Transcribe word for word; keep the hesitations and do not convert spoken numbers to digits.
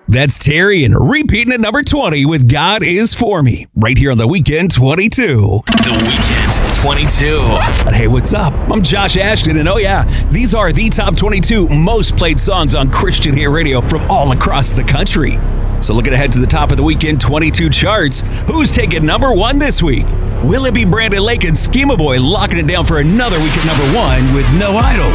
That's Terry and repeating at number twenty with God Is For Me, right here on The Weekend twenty-two. The Weekend twenty-two. But hey, what's up? I'm Josh Ashton, and oh yeah, these are the top twenty-two most played songs on Christian hit radio from all across the country. So looking ahead to the top of the Weekend twenty-two charts, who's taking number one this week? Will it be Brandon Lake and Schema Boy locking it down for another week at number one with No Idols?